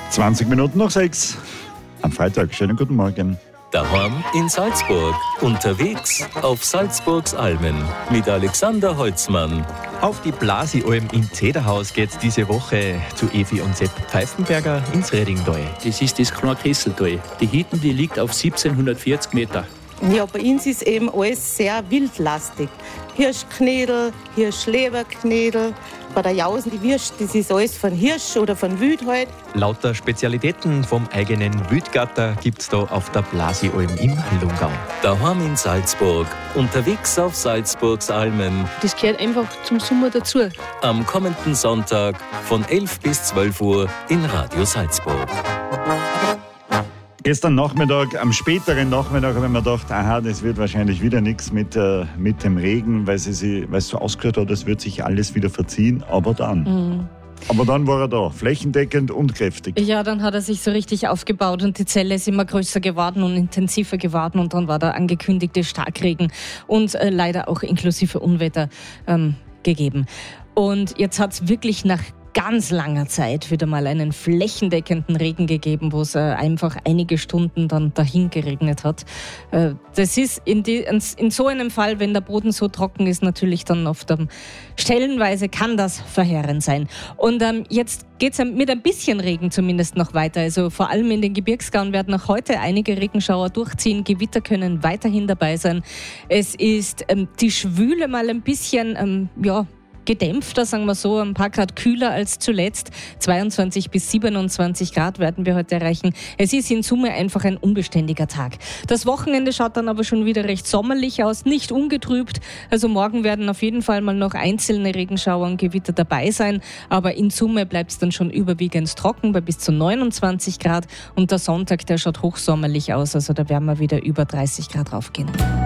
20 Minuten nach 6. Am Freitag. Schönen guten Morgen. Daheim in Salzburg. Unterwegs auf Salzburgs Almen mit Alexander Holzmann. Auf die Blasialm im Zederhaus geht's diese Woche zu Evi und Sepp Pfeifenberger ins Redingtal. Das ist das kleine Kesseltal. Die Hütten, die liegt auf 1740 Meter. Ja, bei uns ist eben alles sehr wildlastig. Hirschknädel, Hirschleberknädel. Bei der Jausen, die Würst, das ist alles von Hirsch oder von Wild halt. Lauter Spezialitäten vom eigenen Wildgatter gibt's da auf der Blasialm im Lungau. Daheim in Salzburg. Unterwegs auf Salzburgs Almen. Das gehört einfach zum Sommer dazu. Am kommenden Sonntag von 11 bis 12 Uhr in Radio Salzburg. Gestern Nachmittag, am späteren Nachmittag, habe ich mir gedacht, aha, das wird wahrscheinlich wieder nichts mit dem Regen, weil es so ausgehört hat, es wird sich alles wieder verziehen. Aber dann war er da, flächendeckend und kräftig. Ja, dann hat er sich so richtig aufgebaut und die Zelle ist immer größer geworden und intensiver geworden und dann war der angekündigte Starkregen und leider auch inklusive Unwetter gegeben. Und jetzt hat es wirklich nach ganz langer Zeit wieder mal einen flächendeckenden Regen gegeben, wo es einfach einige Stunden dann dahin geregnet hat. Das ist in so einem Fall, wenn der Boden so trocken ist, natürlich dann oft stellenweise kann das verheerend sein. Und jetzt geht es mit ein bisschen Regen zumindest noch weiter. Also vor allem in den Gebirgsgauen werden auch heute einige Regenschauer durchziehen. Gewitter können weiterhin dabei sein. Es ist die Schwüle mal ein bisschen, gedämpfter, sagen wir so, ein paar Grad kühler als zuletzt. 22 bis 27 Grad werden wir heute erreichen. Es ist in Summe einfach ein unbeständiger Tag. Das Wochenende schaut dann aber schon wieder recht sommerlich aus, nicht ungetrübt. Also morgen werden auf jeden Fall mal noch einzelne Regenschauer und Gewitter dabei sein. Aber in Summe bleibt es dann schon überwiegend trocken bei bis zu 29 Grad. Und der Sonntag, der schaut hochsommerlich aus. Also da werden wir wieder über 30 Grad raufgehen.